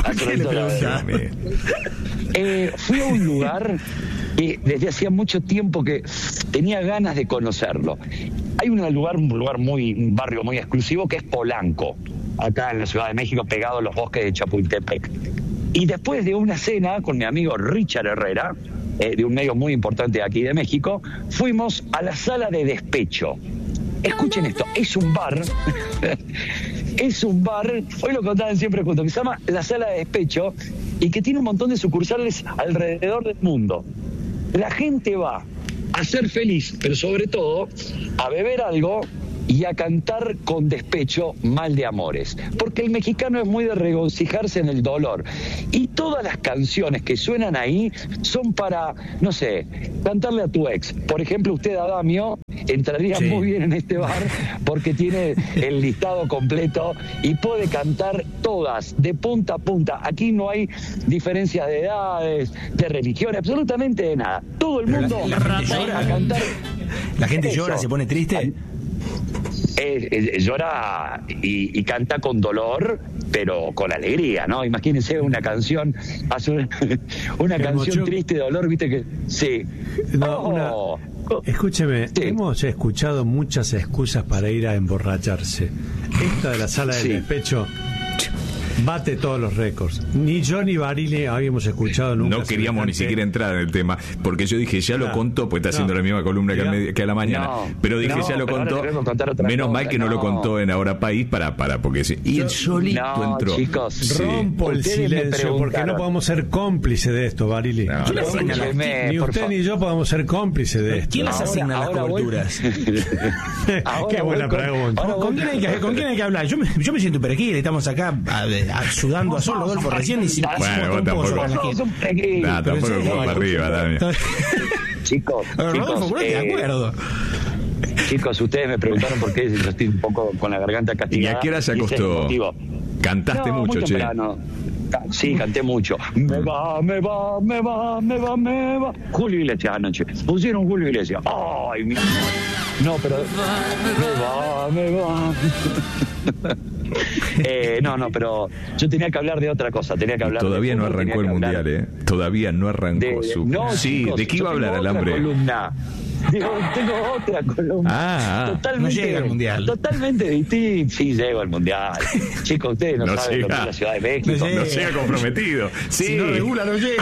Speaker 12: Eh, fui a un lugar que desde hacía mucho tiempo que tenía ganas de conocerlo. Hay un lugar, un lugar muy, un barrio muy exclusivo que es Polanco, acá en la Ciudad de México, pegado a los bosques de Chapultepec. Y después de una cena con mi amigo Richard Herrera, eh, de un medio muy importante aquí de México, fuimos a la sala de despecho. Escuchen esto, es un bar, es un bar, hoy lo contaban siempre juntos, que se llama la sala de despecho y que tiene un montón de sucursales alrededor del mundo. La gente va a ser feliz, pero sobre todo a beber algo y a cantar con despecho Mal de Amores, porque el mexicano es muy de regocijarse en el dolor, y todas las canciones que suenan ahí son para, no sé, cantarle a tu ex. Por ejemplo, usted, Adamio, entraría sí. muy bien en este bar porque tiene el listado completo y puede cantar todas, de punta a punta. Aquí no hay diferencias de edades, de religión, absolutamente de nada. Todo el mundo
Speaker 13: la, la gente
Speaker 12: va a cantar.
Speaker 13: La gente
Speaker 12: eso.
Speaker 13: llora, se pone triste.
Speaker 12: Eh, eh, llora y, y canta con dolor, pero con alegría, ¿no? Imagínense una canción, hace una, una canción emoción. triste de dolor, viste que sí.
Speaker 14: No,
Speaker 12: oh.
Speaker 14: una, escúcheme, sí. hemos escuchado muchas excusas para ir a emborracharse. Esta de la sala del sí. despecho bate todos los récords. Ni yo ni Barili habíamos escuchado nunca.
Speaker 3: No queríamos semejante. Ni siquiera entrar en el tema, porque yo dije, ya lo
Speaker 14: Claro.
Speaker 3: contó, pues está
Speaker 14: No.
Speaker 3: haciendo la misma columna que a, media- que a la mañana.
Speaker 12: No.
Speaker 3: Pero dije,
Speaker 12: No,
Speaker 3: ya lo
Speaker 12: pero ahora
Speaker 3: contó.
Speaker 12: le vengo a contar otra
Speaker 3: Menos
Speaker 12: cosa,
Speaker 3: mal que no,
Speaker 12: no.
Speaker 3: lo contó en Ahora País para, para porque sí. Y él solito
Speaker 12: No,
Speaker 3: entró.
Speaker 12: chicos,
Speaker 3: Sí.
Speaker 14: Rompo el
Speaker 12: Ustedes me
Speaker 14: silencio porque no
Speaker 12: preguntaron.
Speaker 14: podemos ser cómplices de esto, Barili.
Speaker 3: No,
Speaker 14: Yo
Speaker 3: no,
Speaker 14: le asigno las-
Speaker 12: escúcheme,
Speaker 14: ni
Speaker 12: por
Speaker 14: usted
Speaker 12: favor.
Speaker 14: ni yo podemos ser cómplices de esto.
Speaker 13: ¿Quién les
Speaker 12: Ahora-
Speaker 13: asigna las
Speaker 12: ahora voy-
Speaker 13: coberturas?
Speaker 12: Ahora
Speaker 14: Qué buena
Speaker 12: voy con-
Speaker 14: pregunta.
Speaker 12: ahora
Speaker 13: ¿Con,
Speaker 12: voy
Speaker 13: con quién hay que, ¿Con quién hay que hablar? Yo me, yo me siento perejil, estamos acá a- a- sudando a sol, Rodolfo, recién y sin
Speaker 3: Bueno, vos tampoco. Nah, tampoco
Speaker 13: Pero sí,
Speaker 3: como para arriba, Dami.
Speaker 12: Chicos,
Speaker 13: Rodolfo,
Speaker 12: chicos,
Speaker 13: ponete de
Speaker 12: eh,
Speaker 13: acuerdo.
Speaker 12: chicos, ustedes me preguntaron por qué yo estoy un poco con la garganta
Speaker 3: ¿Y
Speaker 12: castigada.
Speaker 3: a qué hora se
Speaker 12: y ese es el
Speaker 3: acostó?
Speaker 12: motivo.
Speaker 3: Cantaste
Speaker 12: No,
Speaker 3: mucho,
Speaker 12: muy
Speaker 3: che.
Speaker 12: temprano. Ca- Sí, canté mucho. Me va, me va, me va, me va, me va. Julio Iglesias anoche. Pusieron Julio Iglesias. Ay, mi amor. No, pero. Me va, me va. eh, no, no, pero yo tenía que hablar de otra cosa. Tenía que hablar
Speaker 3: Todavía
Speaker 12: de
Speaker 3: no
Speaker 12: fútbol,
Speaker 3: arrancó el
Speaker 12: tenía que
Speaker 3: mundial,
Speaker 12: hablar
Speaker 3: ¿eh? Todavía no arrancó
Speaker 12: de-
Speaker 3: su.
Speaker 12: no,
Speaker 3: sí,
Speaker 12: chicos,
Speaker 3: ¿de qué
Speaker 12: yo
Speaker 3: iba a
Speaker 12: tengo
Speaker 3: hablar el
Speaker 12: otra
Speaker 3: hambre?
Speaker 12: columna. Digo, tengo otra columna.
Speaker 3: Ah,
Speaker 12: totalmente,
Speaker 13: no llega al mundial.
Speaker 12: Totalmente distinto. Sí, llego al mundial. Chicos, ustedes no,
Speaker 3: No
Speaker 12: saben lo que
Speaker 3: llega.
Speaker 12: es la Ciudad de México.
Speaker 13: No llega.
Speaker 3: No sea comprometido. Sí.
Speaker 13: Si no regula, no llega.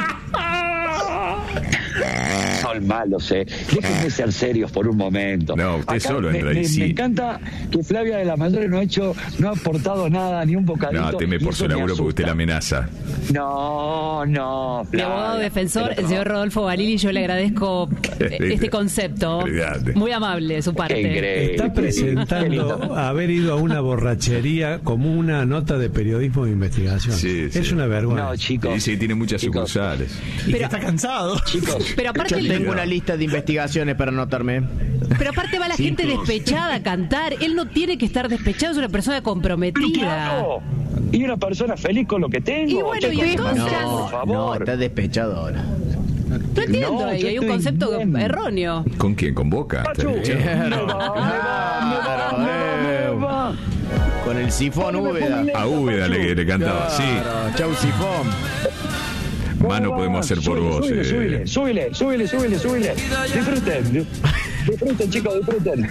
Speaker 12: Son malos, eh. Déjenme ser serios por un momento.
Speaker 3: No, usted solo
Speaker 12: me,
Speaker 3: entra ahí,
Speaker 12: me,
Speaker 3: sí.
Speaker 12: me encanta que Flavia de las Mayores no ha hecho, no ha aportado nada, ni un bocadito.
Speaker 3: No, teme
Speaker 12: y
Speaker 3: por
Speaker 12: eso
Speaker 3: su
Speaker 12: me
Speaker 3: laburo porque usted la
Speaker 12: asusta.
Speaker 3: amenaza.
Speaker 12: No, no,
Speaker 11: Mi
Speaker 12: Flavia.
Speaker 11: abogado defensor,
Speaker 12: Pero
Speaker 11: el señor Rodolfo Barili, yo le agradezco este concepto.
Speaker 3: Olvídate.
Speaker 11: Muy amable de su
Speaker 12: Qué
Speaker 11: parte.
Speaker 12: increíble.
Speaker 14: Está
Speaker 12: Qué
Speaker 14: presentando
Speaker 12: lindo.
Speaker 14: haber ido a una borrachería como una nota de periodismo de investigación.
Speaker 3: Sí, sí.
Speaker 14: Es una vergüenza.
Speaker 12: No,
Speaker 3: Y
Speaker 12: chicos.
Speaker 3: dice que tiene muchas
Speaker 12: Chicos.
Speaker 3: sucursales.
Speaker 13: Y que está cansado.
Speaker 12: Chicos,
Speaker 11: Pero aparte,
Speaker 6: Yo
Speaker 11: el-
Speaker 6: tengo una lista de investigaciones para anotarme.
Speaker 11: pero aparte va la gente despechada a cantar. Él no tiene que estar despechado, es una persona comprometida.
Speaker 12: claro. Y una persona feliz con lo que tengo.
Speaker 11: Y bueno,
Speaker 12: chicos,
Speaker 11: y entonces-
Speaker 12: por
Speaker 6: No,
Speaker 12: favor.
Speaker 6: no, está despechado ahora.
Speaker 11: No entiendo,
Speaker 12: No,
Speaker 11: ahí
Speaker 12: yo
Speaker 11: hay un
Speaker 12: estoy
Speaker 11: concepto
Speaker 12: bien.
Speaker 11: erróneo.
Speaker 3: ¿Con quién? ¿Con Boca?
Speaker 12: Pachu.
Speaker 3: Está bien.
Speaker 12: Me va, me va, me va, me va, me va.
Speaker 6: Con el sifón Úbeda.
Speaker 3: A Úbeda le, le cantaba, sí.
Speaker 6: Claro, chau sifón.
Speaker 3: Más no podemos hacer por
Speaker 12: Súbile,
Speaker 3: vos.
Speaker 12: Súbile,
Speaker 3: eh.
Speaker 12: súbile, súbile, súbile, súbile, súbile. Disfruten, disfruten, chicos, disfruten.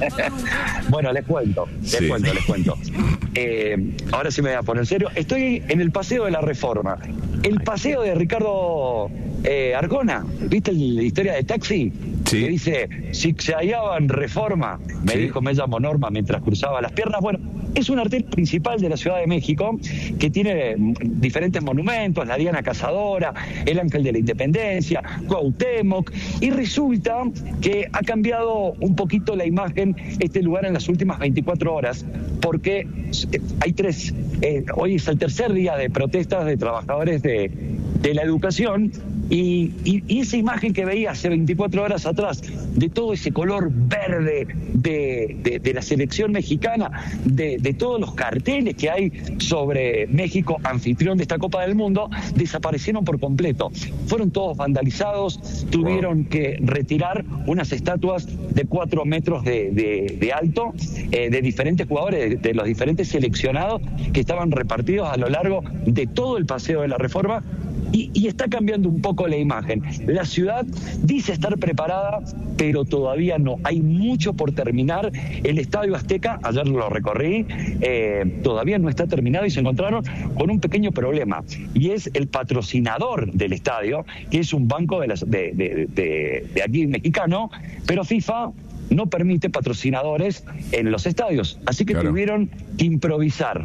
Speaker 12: Bueno, les cuento, les
Speaker 3: Sí.
Speaker 12: cuento, les cuento. Eh, ahora sí me voy a poner serio. Estoy en el Paseo de la Reforma. El paseo de Ricardo eh, Arjona. ¿Viste la historia de Taxi?
Speaker 3: Sí.
Speaker 12: Que dice, si se hallaba en Reforma, me
Speaker 3: Sí.
Speaker 12: dijo, me llamo Norma mientras cruzaba las piernas. Bueno, es un arterial principal de la Ciudad de México que tiene mm, diferentes monumentos, la Diana Cazadora, el Ángel de la Independencia, Cuauhtémoc, y resulta que ha cambiado un poquito la imagen este lugar en las últimas veinticuatro horas, porque eh, hay tres, eh, hoy es el tercer día de protestas de trabajadores de, de la educación. Y, y, y esa imagen que veía hace veinticuatro horas atrás, de todo ese color verde de, de, de la selección mexicana, de, de todos los carteles que hay sobre México, anfitrión de esta Copa del Mundo, desaparecieron por completo. Fueron todos vandalizados, tuvieron que retirar unas estatuas de cuatro metros de, de, de alto, eh, de diferentes jugadores, de, de los diferentes seleccionados que estaban repartidos a lo largo de todo el Paseo de la Reforma. Y, y está cambiando un poco la imagen. La ciudad dice estar preparada, pero todavía no. Hay mucho por terminar. El Estadio Azteca, ayer lo recorrí, eh, todavía no está terminado y se encontraron con un pequeño problema. Y es el patrocinador del estadio, que es un banco de, las, de, de, de, de aquí mexicano, pero FIFA no permite patrocinadores en los estadios. Así que
Speaker 3: Claro.
Speaker 12: tuvieron que improvisar.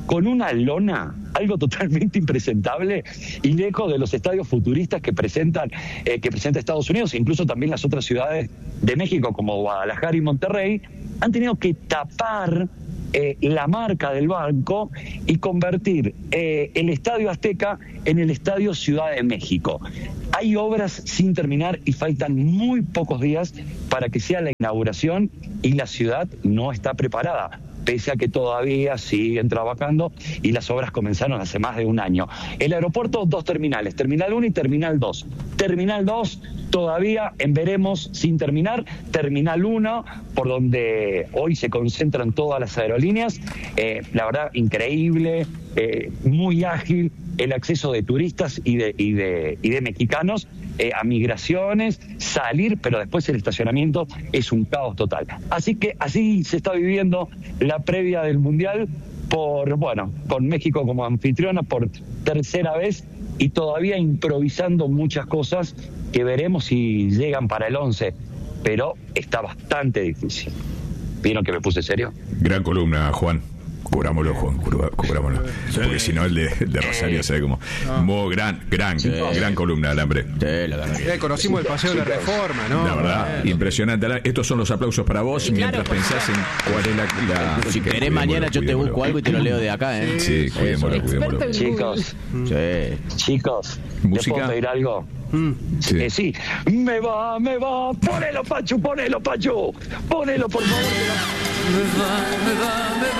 Speaker 12: con una lona, algo totalmente impresentable y lejos de los estadios futuristas que presentan eh, que presenta Estados Unidos, e incluso también las otras ciudades de México como Guadalajara y Monterrey, han tenido que tapar eh, la marca del banco y convertir eh, el Estadio Azteca en el Estadio Ciudad de México. Hay obras sin terminar y faltan muy pocos días para que sea la inauguración y la ciudad no está preparada, pese a que todavía siguen trabajando y las obras comenzaron hace más de un año. El aeropuerto, dos terminales, Terminal uno y Terminal dos. Terminal dos todavía en veremos sin terminar. Terminal uno, por donde hoy se concentran todas las aerolíneas, eh, la verdad, increíble, eh, muy ágil el acceso de turistas y de, y de, y de mexicanos eh, a migraciones, salir, pero después el estacionamiento es un caos total. Así que así se está viviendo la previa del Mundial, por bueno, con México como anfitriona por tercera vez y todavía improvisando muchas cosas que veremos si llegan para el once, pero está bastante difícil. ¿Vieron que me puse serio?
Speaker 3: Gran columna, Juan. Cubrámoslo, Juan, cubrámoslo. Sí. Porque si no, el de, el de Rosario se ve como. No. Muy gran, gran, sí. gran columna, Alambre.
Speaker 4: Sí, la verdad. Eh, conocimos el paseo de la Reforma, ¿no?
Speaker 3: La verdad, eh. impresionante. Estos son los aplausos para vos, claro, mientras pensás en cuál es la. la
Speaker 6: si querés, mañana yo te busco algo y te lo leo de acá, ¿eh?
Speaker 3: Sí, cuidémoslo, cuidémoslo.
Speaker 12: Chicos, sí. chicos,
Speaker 3: ¿música?
Speaker 12: ¿te puedo pedir algo? Sí. Eh, sí, me va, me va, ponelo, Pachu, ponelo, Pachu, ponelo, por favor. Me va, me va, me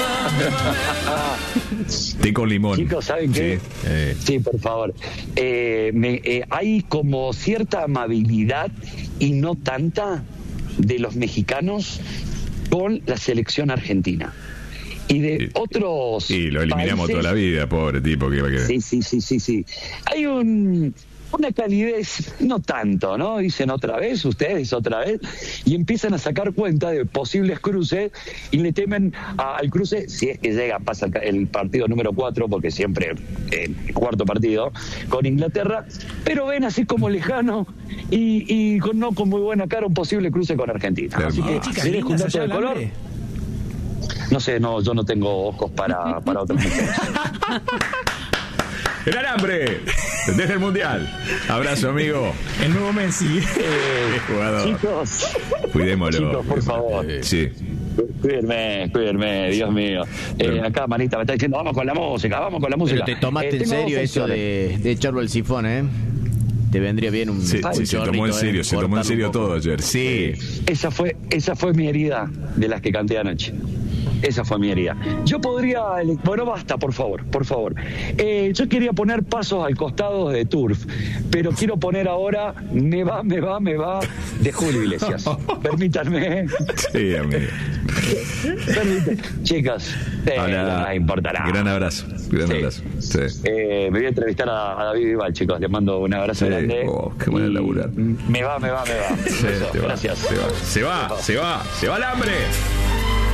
Speaker 12: va, me va.
Speaker 3: Té con limón.
Speaker 12: Chicos, ¿saben qué? Sí, eh. sí por favor. Eh, me, eh, hay como cierta amabilidad y no tanta de los mexicanos con la selección argentina. Y de sí. otros.
Speaker 3: Sí, lo eliminamos países, toda la vida, pobre tipo. Que, que...
Speaker 12: Sí, sí, sí, sí, sí. Hay un. Una calidez, no tanto, ¿no? Dicen otra vez, ustedes otra vez, y empiezan a sacar cuenta de posibles cruces y le temen a, al cruce, si es que llega, pasa el partido número cuatro, porque siempre eh, cuarto partido, con Inglaterra, pero ven así como lejano y, y con, no con muy buena cara un posible cruce con Argentina. Así que, si eres un dato de color, no sé, no, yo no tengo ojos para, para otros mujeres.
Speaker 3: El Alambre, desde el Mundial. Abrazo, amigo.
Speaker 13: El nuevo Messi.
Speaker 12: Eh, jugador. Chicos.
Speaker 3: Cuidémoslo.
Speaker 12: Chicos, por favor.
Speaker 3: Sí.
Speaker 12: Cuídenme, cuídenme, Dios mío. Eh, acá, manita, me está diciendo, vamos con la música, vamos con la música.
Speaker 6: Pero te tomaste eh, en serio eso de, de echarlo al sifón, ¿eh? Te vendría bien un...
Speaker 3: Sí, un sí se tomó en serio, eh, se tomó en serio todo ayer. Sí.
Speaker 12: Esa fue, esa fue mi herida de las que canté anoche. Esa fue mi herida. Yo podría... Bueno, basta, por favor, por favor. Eh, yo quería poner Pasos al costado de Turf, pero quiero poner ahora Me va, me va, me va de Julio Iglesias. Permítanme.
Speaker 3: Sí, amigo.
Speaker 12: Permítanme. Chicas, eh, no me importará.
Speaker 3: Gran abrazo, gran sí. abrazo. Sí.
Speaker 12: Eh, me voy a entrevistar a, a David Vival, chicos. Les mando un abrazo sí. grande.
Speaker 3: Oh, qué buena laburar.
Speaker 12: Me va, me va, me va.
Speaker 3: Sí,
Speaker 12: Eso,
Speaker 3: va,
Speaker 12: gracias.
Speaker 3: Se va, se va, se va, se va el hambre.